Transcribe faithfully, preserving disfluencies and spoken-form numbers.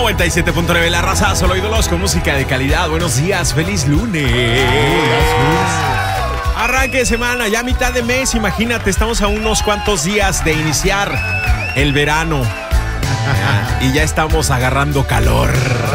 noventa y siete punto nueve La Raza, solo ídolos con música de calidad. Buenos días, feliz lunes. Arranque de semana, ya mitad de mes, imagínate, estamos a unos cuantos días de iniciar el verano. Ya, y ya estamos agarrando calor.